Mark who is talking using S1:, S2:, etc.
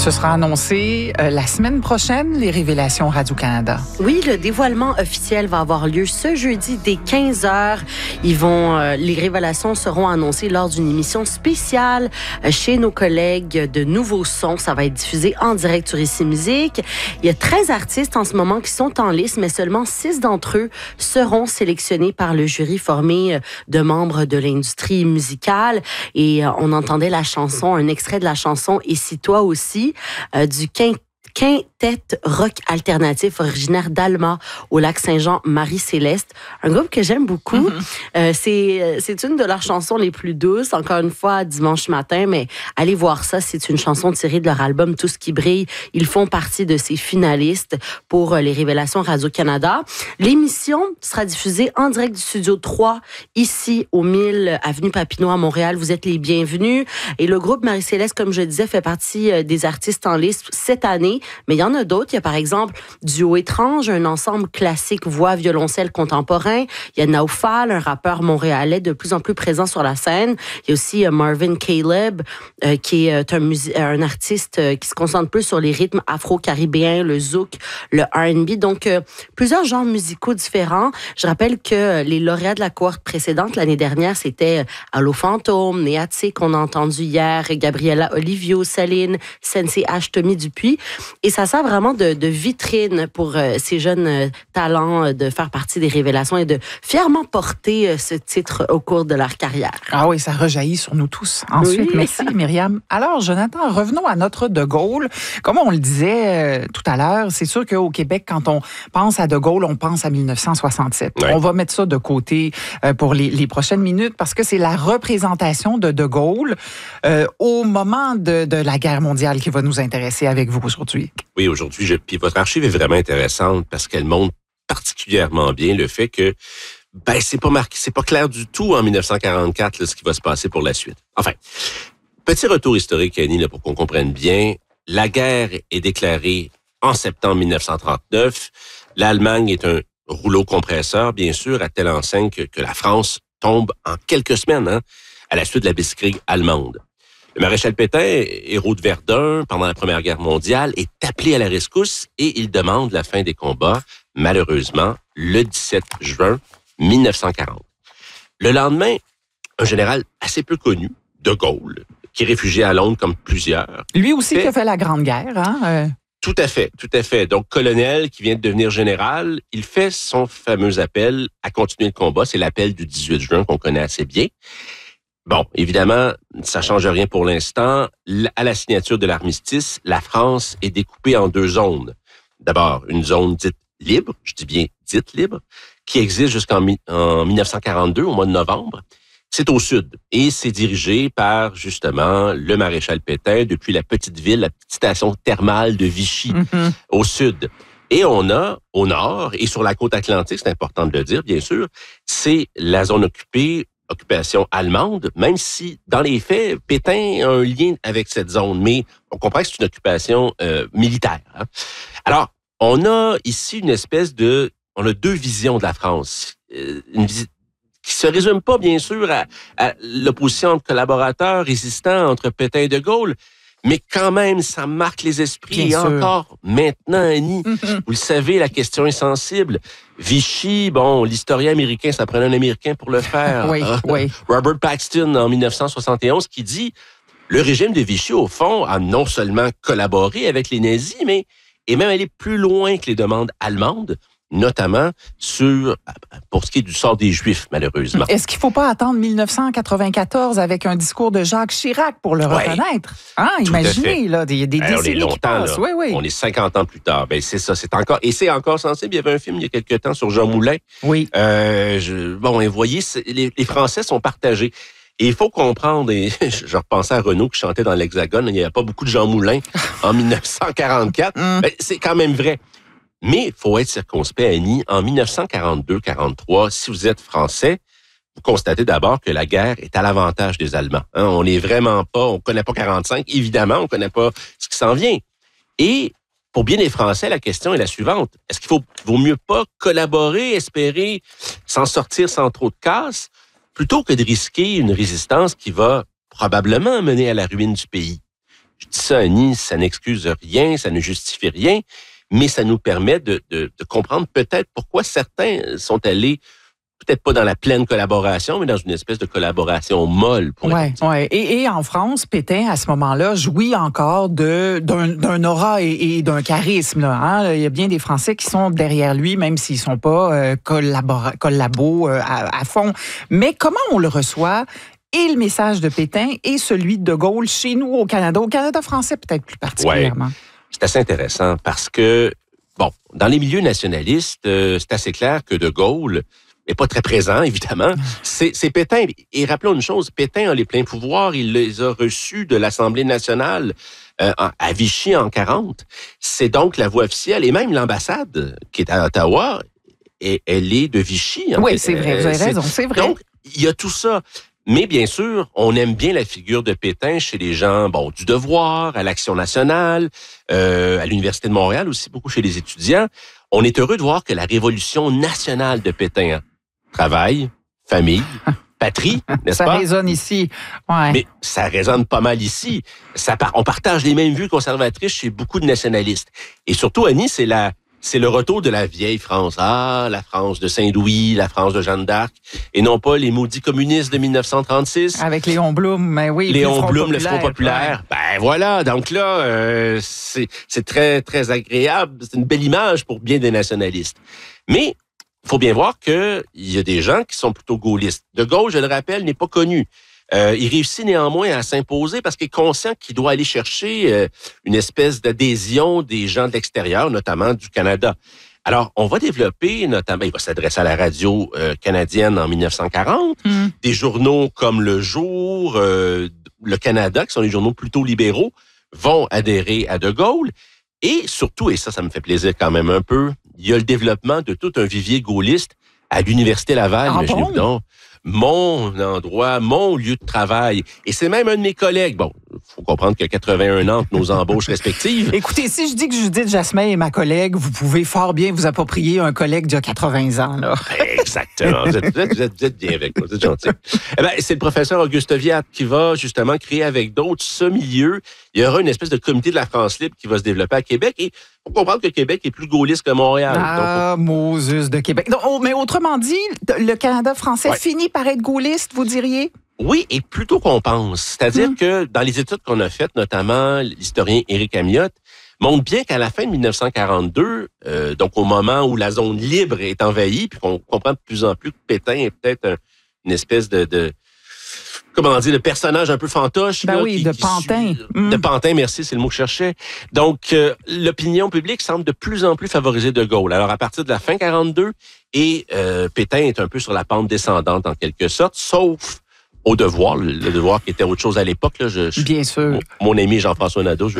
S1: Ce sera annoncé la semaine prochaine, les révélations Radio-Canada.
S2: Oui, le dévoilement officiel va avoir lieu ce jeudi dès 15h. Les révélations seront annoncées lors d'une émission spéciale chez nos collègues de Nouveau Son. Ça va être diffusé en direct sur Ici Musique. Il y a 13 artistes en ce moment qui sont en liste, mais seulement 6 d'entre eux seront sélectionnés par le jury formé de membres de l'industrie musicale. Et on entendait la chanson, un extrait de la chanson « Et si toi aussi » du quintet rock alternatif originaire d'Alma au lac Saint-Jean, Marie-Céleste. Un groupe que j'aime beaucoup. C'est une de leurs chansons les plus douces, encore une fois, dimanche matin, mais allez voir ça. C'est une chanson tirée de leur album Tout ce qui brille. Ils font partie de ces finalistes pour les révélations Radio-Canada. L'émission sera diffusée en direct du Studio 3, ici au 1000 Avenue Papineau à Montréal. Vous êtes les bienvenus. Et le groupe Marie-Céleste, comme je disais, fait partie des artistes en liste cette année. Mais il y en a d'autres. Il y a par exemple Duo Étrange, un ensemble classique voix-violoncelle contemporain. Il y a Naufal, un rappeur montréalais de plus en plus présent sur la scène. Il y a aussi Marvin Caleb, qui est un artiste qui se concentre plus sur les rythmes afro-caribéens, le zouk, le R&B. Donc, plusieurs genres musicaux différents. Je rappelle que les lauréats de la cohorte précédente, l'année dernière, c'était Allo Fantôme, Néatsé, qu'on a entendu hier, Gabriela Olivio, Céline, Sensei H, Tommy Dupuis. Et ça sert vraiment de vitrine pour ces jeunes talents de faire partie des révélations et de fièrement porter ce titre au cours de leur carrière.
S1: Ah oui, ça rejaillit sur nous tous. Ensuite, oui. Merci Myriam. Alors, Jonathan, revenons à notre De Gaulle. Comme on le disait tout à l'heure, c'est sûr qu'au Québec, quand on pense à De Gaulle, on pense à 1967. Ouais. On va mettre ça de côté pour les prochaines minutes parce que c'est la représentation de De Gaulle au moment de la guerre mondiale qui va nous intéresser avec vous aujourd'hui.
S3: Oui, aujourd'hui, puis votre archive est vraiment intéressante parce qu'elle montre particulièrement bien le fait que c'est pas clair du tout en 1944 là, ce qui va se passer pour la suite. Enfin, petit retour historique, Annie, là, pour qu'on comprenne bien. La guerre est déclarée en septembre 1939. L'Allemagne est un rouleau compresseur, bien sûr, à telle enseigne que la France tombe en quelques semaines à la suite de la Blitzkrieg allemande. Le maréchal Pétain, héros de Verdun pendant la Première Guerre mondiale, est appelé à la rescousse et il demande la fin des combats, malheureusement, le 17 juin 1940. Le lendemain, un général assez peu connu, De Gaulle, qui est réfugié à Londres comme plusieurs.
S1: Lui aussi qui a fait la Grande Guerre, hein?
S3: Tout à fait. Donc, colonel qui vient de devenir général, il fait son fameux appel à continuer le combat. C'est l'appel du 18 juin qu'on connaît assez bien. Bon, évidemment, ça change rien pour l'instant. À la signature de l'armistice, la France est découpée en 2 zones. D'abord, une zone dite libre, je dis bien dite libre, qui existe jusqu'en 1942, au mois de novembre. C'est au sud et c'est dirigé par, justement, le maréchal Pétain depuis la petite ville, la petite station thermale de Vichy, au sud. Et on a, au nord et sur la côte atlantique, c'est important de le dire, bien sûr, c'est la zone occupation allemande, même si, dans les faits, Pétain a un lien avec cette zone, mais on comprend que c'est une occupation militaire. Hein? Alors, on a ici on a 2 visions de la France. Qui se résume pas, bien sûr, à l'opposition entre collaborateurs résistants entre Pétain et De Gaulle, mais quand même, ça marque les esprits. Bien et sûr. Encore maintenant, Annie, vous le savez, la question est sensible. Vichy, l'historien américain, ça prenait un Américain pour le faire.
S1: Oui.
S3: Robert Paxton, en 1971, qui dit « Le régime de Vichy, au fond, a non seulement collaboré avec les nazis, mais est même allé plus loin que les demandes allemandes, notamment pour ce qui est du sort des Juifs, malheureusement. »
S1: Est-ce qu'il ne faut pas attendre 1994 avec un discours de Jacques Chirac pour le reconnaître? Imaginez, là, des décennies qui passent.
S3: Là,
S1: oui.
S3: On est 50 ans plus tard. C'est ça, c'est encore sensible. Il y avait un film il y a quelques temps sur Jean Moulin.
S1: Oui.
S3: Vous voyez, les Français sont partagés. Et il faut comprendre, et je repensais à Renaud qui chantait dans l'Hexagone, il n'y avait pas beaucoup de Jean Moulin en 1944. C'est quand même vrai. Mais il faut être circonspect, Annie. En 1942-43, si vous êtes français, vous constatez d'abord que la guerre est à l'avantage des Allemands. On n'est vraiment pas, on connaît pas 45, évidemment, on connaît pas ce qui s'en vient. Et pour bien des Français, la question est la suivante. Est-ce qu'il vaut mieux pas collaborer, espérer s'en sortir sans trop de casse, plutôt que de risquer une résistance qui va probablement mener à la ruine du pays? Je dis ça, Annie, ça n'excuse rien, ça ne justifie rien, mais ça nous permet de comprendre peut-être pourquoi certains sont allés peut-être pas dans la pleine collaboration, mais dans une espèce de collaboration molle.
S1: Oui. Et en France, Pétain, à ce moment-là, jouit encore d'un aura et d'un charisme. Là, hein? Il y a bien des Français qui sont derrière lui, même s'ils ne sont pas collabos à fond. Mais comment on le reçoit? Et le message de Pétain et celui de Gaulle chez nous au Canada français peut-être plus particulièrement.
S3: Ouais. C'est assez intéressant parce que, dans les milieux nationalistes, c'est assez clair que de Gaulle n'est pas très présent, évidemment. C'est Pétain. Et rappelons une chose, Pétain a les pleins pouvoirs. Il les a reçus de l'Assemblée nationale à Vichy en 40. C'est donc la voix officielle. Et même l'ambassade qui est à Ottawa, elle est de Vichy.
S1: Oui, c'est vrai. Vous avez raison, c'est vrai.
S3: Donc, il y a tout ça. Mais bien sûr, on aime bien la figure de Pétain chez les gens du Devoir, à l'Action nationale, à l'Université de Montréal aussi, beaucoup chez les étudiants. On est heureux de voir que la révolution nationale de Pétain, travail, famille, patrie, n'est-ce pas?
S1: Ça résonne ici. Ouais.
S3: Mais ça résonne pas mal ici. On partage les mêmes vues conservatrices chez beaucoup de nationalistes. Et surtout, Annie, c'est le retour de la vieille France. Ah, la France de Saint-Louis, la France de Jeanne d'Arc, et non pas les maudits communistes de 1936.
S1: Avec Léon Blum, mais oui.
S3: Léon Blum, le Front populaire. Ouais. Ben voilà, donc là, c'est très, très agréable. C'est une belle image pour bien des nationalistes. Mais il faut bien voir qu'il y a des gens qui sont plutôt gaullistes. De Gaulle, je le rappelle, n'est pas connu. Il réussit néanmoins à s'imposer parce qu'il est conscient qu'il doit aller chercher une espèce d'adhésion des gens de l'extérieur, notamment du Canada. Alors, on va développer, notamment, il va s'adresser à la radio canadienne en 1940, des journaux comme Le Jour, Le Canada, qui sont des journaux plutôt libéraux, vont adhérer à De Gaulle. Et surtout, et ça me fait plaisir quand même un peu, il y a le développement de tout un vivier gaulliste à l'Université Laval. Imaginez-vous donc. Mon endroit, mon lieu de travail. Et c'est même un de mes collègues. Bon, il faut comprendre qu'il y a 81 ans de nos embauches respectives.
S1: Écoutez, si je dis que Judith Jasmin est ma collègue, vous pouvez fort bien vous approprier un collègue d'il y a 80 ans. Là.
S3: Exactement. Vous êtes bien avec moi, vous êtes gentil. C'est le professeur Auguste Viat qui va justement créer avec d'autres ce milieu. Il y aura une espèce de comité de la France libre qui va se développer à Québec. Et il faut comprendre que Québec est plus gaulliste que Montréal.
S1: Ah, Moses de Québec. Donc, mais autrement dit, le Canada français finit par être gaulliste, vous diriez?
S3: Oui, et plutôt qu'on pense. C'est-à-dire que dans les études qu'on a faites, notamment l'historien Éric Amiotte, montre bien qu'à la fin de 1942, donc au moment où la zone libre est envahie, puis qu'on comprend de plus en plus que Pétain est peut-être une espèce de personnage un peu fantoche.
S1: Ben oui, de pantin.
S3: De pantin, merci, c'est le mot que je cherchais. Donc, l'opinion publique semble de plus en plus favoriser De Gaulle. Alors, à partir de la fin 42, et Pétain est un peu sur la pente descendante en quelque sorte, sauf au Devoir, le Devoir qui était autre chose à l'époque. Là,
S1: bien sûr.
S3: Mon ami Jean-François Nadeau, je